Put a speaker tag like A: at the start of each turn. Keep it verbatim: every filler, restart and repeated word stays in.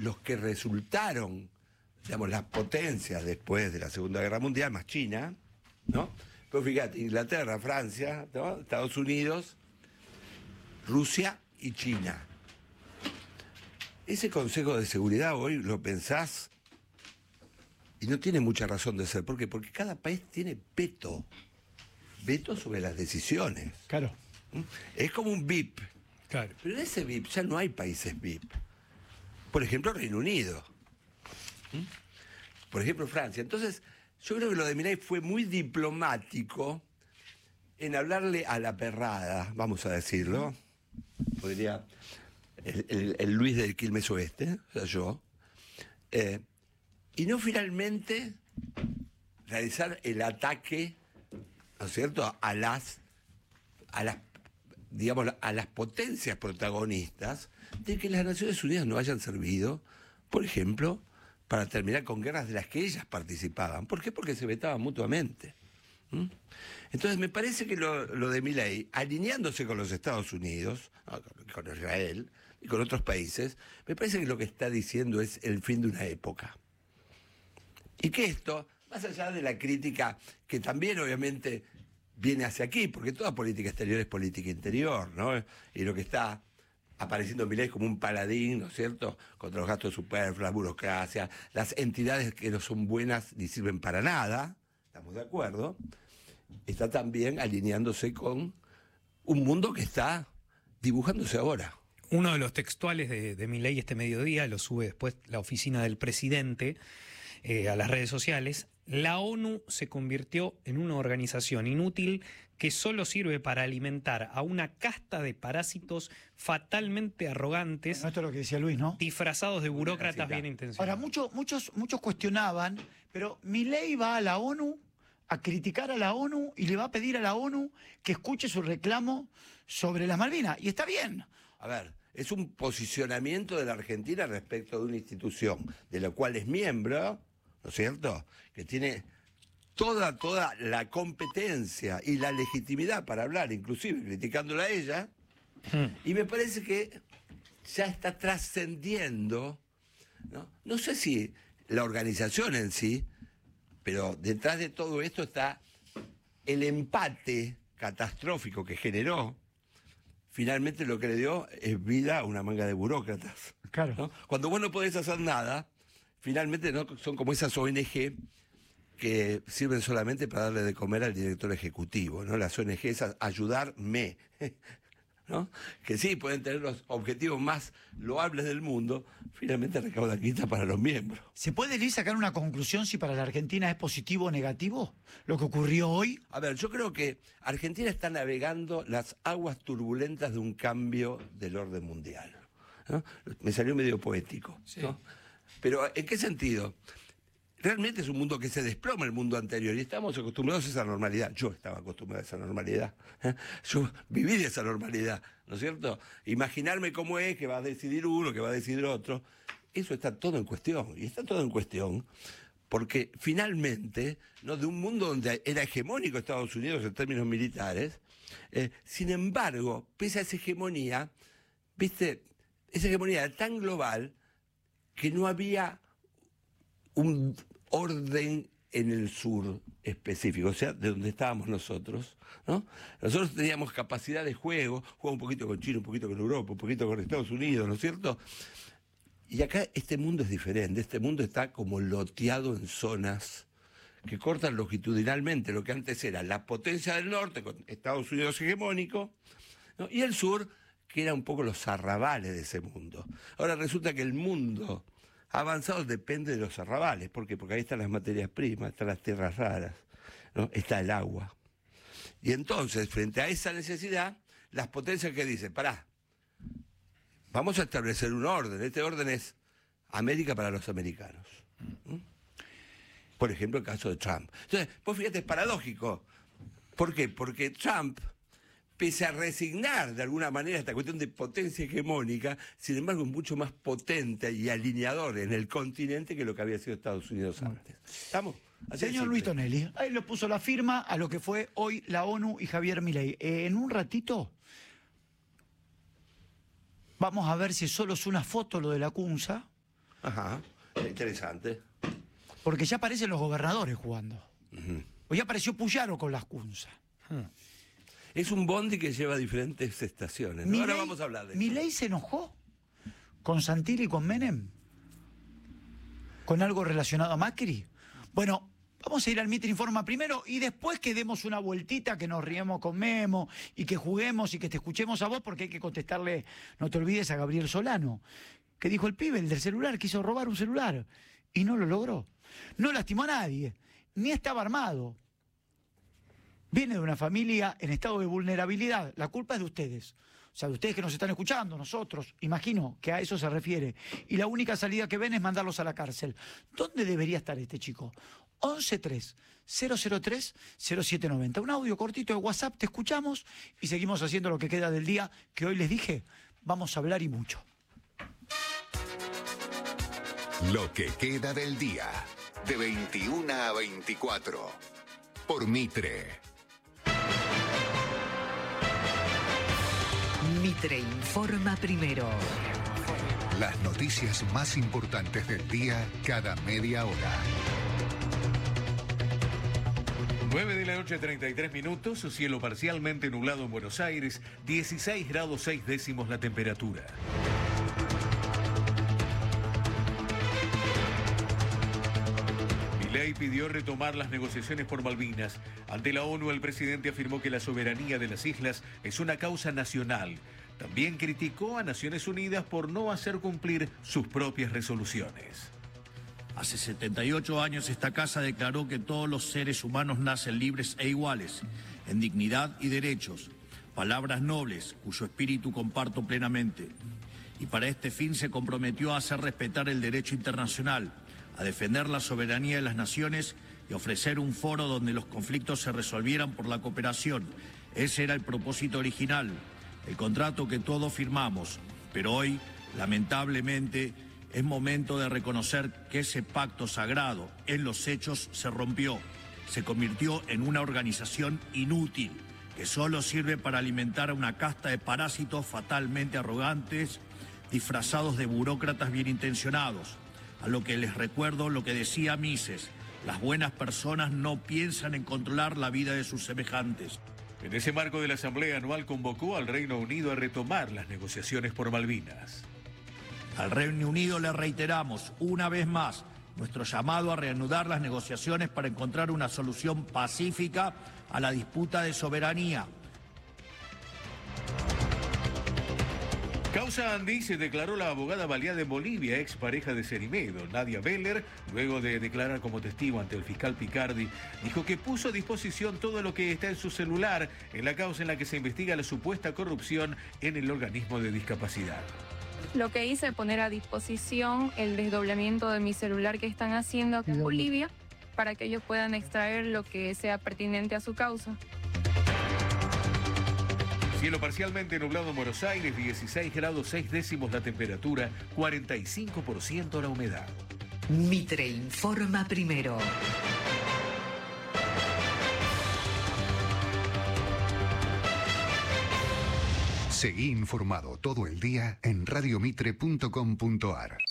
A: los que resultaron, digamos, las potencias después de la Segunda Guerra Mundial, más China, ¿no? Pero fíjate, Inglaterra, Francia, ¿no? Estados Unidos, Rusia y China. Ese Consejo de Seguridad hoy lo pensás y no tiene mucha razón de ser. ¿Por qué? Porque cada país tiene veto. Veto sobre las decisiones.
B: Claro.
A: ¿Mm? Es como un V I P.
B: Claro.
A: Pero en ese V I P ya no hay países V I P. Por ejemplo, Reino Unido. ¿Mm? Por ejemplo, Francia. Entonces, yo creo que lo de Milei fue muy diplomático en hablarle a la perrada, vamos a decirlo. Podría el, el, el Luis del Quilmes Oeste, o sea, yo. Eh, y no finalmente realizar el ataque, ¿no es cierto?, a las, a las, digamos, a las potencias protagonistas de que las Naciones Unidas no hayan servido, por ejemplo, para terminar con guerras de las que ellas participaban. ¿Por qué? Porque se vetaban mutuamente. ¿Mm? Entonces me parece que lo, lo de Milei, alineándose con los Estados Unidos, no, con Israel y con otros países, me parece que lo que está diciendo es el fin de una época. Y que esto, más allá de la crítica que también obviamente viene hacia aquí, porque toda política exterior es política interior, ¿no? Y lo que está apareciendo Milei como un paladín, ¿no es cierto?, contra los gastos superfluos, la burocracia, las entidades que no son buenas ni sirven para nada, estamos de acuerdo, está también alineándose con un mundo que está dibujándose ahora.
B: Uno de los textuales de, de Milei este mediodía, lo sube después la oficina del presidente eh, a las redes sociales: la ONU se convirtió en una organización inútil que solo sirve para alimentar a una casta de parásitos fatalmente arrogantes.
C: Bueno, esto es lo que decía Luis, ¿no?
B: Disfrazados de burócratas bien intencionados.
C: Ahora, muchos, muchos, muchos cuestionaban, pero Milei va a la ONU a criticar a la ONU y le va a pedir a la ONU que escuche su reclamo sobre las Malvinas. Y está bien.
A: A ver, es un posicionamiento de la Argentina respecto de una institución de la cual es miembro, ¿no es cierto?, que tiene toda, toda la competencia y la legitimidad para hablar, inclusive criticándola a ella, hmm. y me parece que ya está trascendiendo, ¿no? No sé si la organización en sí, pero detrás de todo esto está el empate catastrófico que generó. Finalmente lo que le dio es vida a una manga de burócratas.
C: Claro.
A: ¿No? Cuando vos no podés hacer nada, finalmente no son como esas O N G que sirven solamente para darle de comer al director ejecutivo, ¿no? Las O N G esas, ayudarme, ¿no? Que sí, pueden tener los objetivos más loables del mundo, finalmente recaudan guita para los miembros.
C: ¿Se puede, Luis, sacar una conclusión si para la Argentina es positivo o negativo lo que ocurrió hoy?
A: A ver, yo creo que Argentina está navegando las aguas turbulentas de un cambio del orden mundial, ¿no? Me salió medio poético,
B: sí.
A: ¿no? Pero ¿en qué sentido? Realmente es un mundo que se desploma el mundo anterior y estamos acostumbrados a esa normalidad. Yo estaba acostumbrado a esa normalidad. ¿eh? Yo viví de esa normalidad, ¿no es cierto? Imaginarme cómo es, que va a decidir uno, que va a decidir otro. Eso está todo en cuestión. Y está todo en cuestión porque finalmente, ¿no?, de un mundo donde era hegemónico Estados Unidos en términos militares, eh, sin embargo, pese a esa hegemonía, viste, esa hegemonía era tan global que no había un orden en el sur específico, o sea, de donde estábamos nosotros, ¿no? Nosotros teníamos capacidad de juego, jugamos un poquito con China, un poquito con Europa, un poquito con Estados Unidos, ¿no es cierto? Y acá este mundo es diferente, este mundo está como loteado en zonas que cortan longitudinalmente lo que antes era la potencia del norte, con Estados Unidos hegemónico, ¿no?, y el sur, que eran un poco los arrabales de ese mundo. Ahora resulta que el mundo avanzado depende de los arrabales. ¿Por qué? Porque ahí están las materias primas, están las tierras raras, ¿no?, está el agua. Y entonces, frente a esa necesidad, las potencias que dicen, pará, vamos a establecer un orden. Este orden es América para los americanos. ¿Mm? Por ejemplo, el caso de Trump. Entonces, vos fíjate, es paradójico. ¿Por qué? Porque Trump, pese a resignar de alguna manera esta cuestión de potencia hegemónica, sin embargo es mucho más potente y alineador en el continente que lo que había sido Estados Unidos antes. ¿Estamos? Así
C: Señor Luis Tonelli, ahí le puso la firma a lo que fue hoy la ONU y Javier Milei. Eh, en un ratito vamos a ver si solo es una foto lo de la Cunza
A: Ajá, interesante.
C: Porque ya aparecen los gobernadores jugando.
A: Uh-huh.
C: O ya apareció Puyaro con las Cunza.
B: Hmm.
A: Es un bondi que lleva diferentes estaciones, ¿no? Ahora vamos a hablar de eso.
C: ¿Milei se enojó con Santilli y con Menem? ¿Con algo relacionado a Macri? Bueno, vamos a ir al Mitre Informa primero y después que demos una vueltita, que nos riemos con Memo y que juguemos y que te escuchemos a vos, porque hay que contestarle, no te olvides, a Gabriel Solano, que dijo el pibe, el del celular, quiso robar un celular y no lo logró. No lastimó a nadie, ni estaba armado. Viene de una familia en estado de vulnerabilidad. La culpa es de ustedes. O sea, de ustedes que nos están escuchando, nosotros, imagino que a eso se refiere. Y la única salida que ven es mandarlos a la cárcel. ¿Dónde debería estar este chico? once tres cero cero tres cero siete nueve cero. Un audio cortito de WhatsApp, te escuchamos y seguimos haciendo lo que queda del día, que hoy les dije, vamos a hablar y mucho.
D: Lo que queda del día, de veintiuna a veinticuatro, por Mitre.
E: Mitre informa primero.
D: Las noticias más importantes del día cada media hora.
F: nueve de la noche, treinta y tres minutos, cielo parcialmente nublado en Buenos Aires, dieciséis grados seis décimos la temperatura. Milei pidió retomar las negociaciones por Malvinas. Ante la ONU, el presidente afirmó que la soberanía de las islas es una causa nacional. También criticó a Naciones Unidas por no hacer cumplir sus propias resoluciones.
G: Hace setenta y ocho años esta casa declaró que todos los seres humanos nacen libres e iguales, en dignidad y derechos. Palabras nobles, cuyo espíritu comparto plenamente. Y para este fin se comprometió a hacer respetar el derecho internacional, a defender la soberanía de las naciones y ofrecer un foro donde los conflictos se resolvieran por la cooperación. Ese era el propósito original, el contrato que todos firmamos. Pero hoy, lamentablemente, es momento de reconocer que ese pacto sagrado en los hechos se rompió. Se convirtió en una organización inútil que solo sirve para alimentar a una casta de parásitos fatalmente arrogantes, disfrazados de burócratas bien intencionados. A lo que les recuerdo lo que decía Mises: las buenas personas no piensan en controlar la vida de sus semejantes.
F: En ese marco de la Asamblea Anual convocó al Reino Unido a retomar las negociaciones por Malvinas.
G: Al Reino Unido le reiteramos una vez más nuestro llamado a reanudar las negociaciones para encontrar una solución pacífica a la disputa de soberanía.
F: Causa Andí se declaró la abogada baleada en Bolivia, ex pareja de Cerimedo, Nadia Beller, luego de declarar como testigo ante el fiscal Picardi, dijo que puso a disposición todo lo que está en su celular en la causa en la que se investiga la supuesta corrupción en el organismo de discapacidad.
H: Lo que hice es poner a disposición el desdoblamiento de mi celular que están haciendo acá en Bolivia para que ellos puedan extraer lo que sea pertinente a su causa.
F: Cielo parcialmente nublado en Buenos Aires, dieciséis grados seis décimos la temperatura, cuarenta y cinco por ciento la humedad.
E: Mitre informa primero.
D: Seguí informado todo el día en radiomitre punto com punto ar.